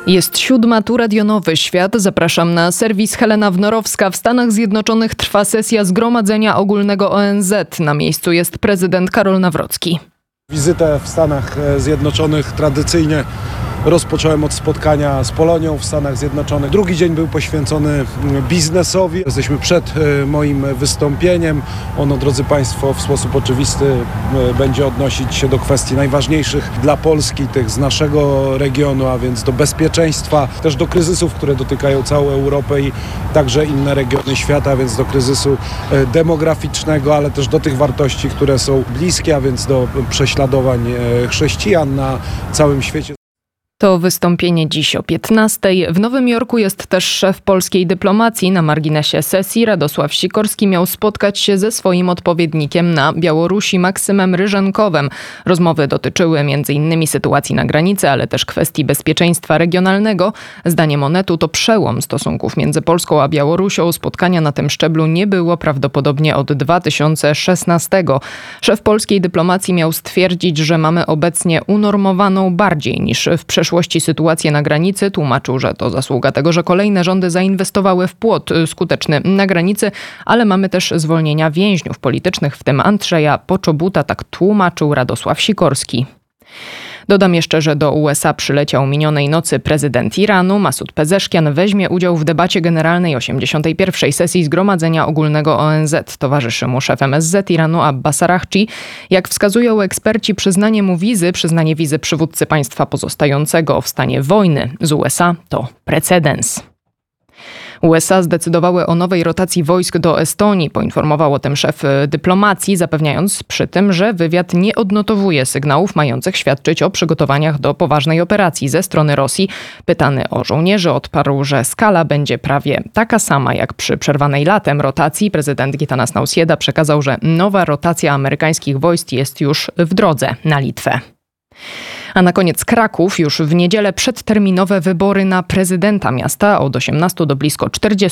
Jest 7, tu Radio Nowy Świat. Zapraszam na serwis Helena Wnorowska. W Stanach Zjednoczonych trwa sesja Zgromadzenia Ogólnego ONZ. Na miejscu jest prezydent Karol Nawrocki. Wizytę w Stanach Zjednoczonych tradycyjnie rozpocząłem od spotkania z Polonią w Stanach Zjednoczonych. Drugi dzień był poświęcony biznesowi. Jesteśmy przed moim wystąpieniem. Ono, drodzy Państwo, w sposób oczywisty będzie odnosić się do kwestii najważniejszych dla Polski, tych z naszego regionu, a więc do bezpieczeństwa, też do kryzysów, które dotykają całą Europę i także inne regiony świata, a więc do kryzysu demograficznego, ale też do tych wartości, które są bliskie, a więc do prześladowań chrześcijan na całym świecie. To wystąpienie dziś o 15:00. W Nowym Jorku jest też szef polskiej dyplomacji. Na marginesie sesji Radosław Sikorski miał spotkać się ze swoim odpowiednikiem na Białorusi, Maksymem Ryżenkowem. Rozmowy dotyczyły m.in. sytuacji na granicy, ale też kwestii bezpieczeństwa regionalnego. Zdaniem Onetu to przełom stosunków między Polską a Białorusią. Spotkania na tym szczeblu nie było prawdopodobnie od 2016. Szef polskiej dyplomacji miał stwierdzić, że mamy obecnie unormowaną bardziej niż w przeszłości sytuację na granicy. Tłumaczył, że to zasługa tego, że kolejne rządy zainwestowały w płot skuteczny na granicy, ale mamy też zwolnienia więźniów politycznych, w tym Andrzeja Poczobuta, tak tłumaczył Radosław Sikorski. Dodam jeszcze, że do USA przyleciał minionej nocy prezydent Iranu. Masud Pezeszkian weźmie udział w debacie generalnej 81. sesji Zgromadzenia Ogólnego ONZ. Towarzyszy mu szef MSZ Iranu Abbas Araghchi. Jak wskazują eksperci, przyznanie wizy przywódcy państwa pozostającego w stanie wojny z USA to precedens. USA zdecydowały o nowej rotacji wojsk do Estonii. Poinformował o tym szef dyplomacji, zapewniając przy tym, że wywiad nie odnotowuje sygnałów mających świadczyć o przygotowaniach do poważnej operacji ze strony Rosji. Pytany o żołnierzy odparł, że skala będzie prawie taka sama jak przy przerwanej latem rotacji. Prezydent Gitanas Nausėda przekazał, że nowa rotacja amerykańskich wojsk jest już w drodze na Litwę. A na koniec Kraków. Już w niedzielę przedterminowe wybory na prezydenta miasta. Od 18 do blisko 40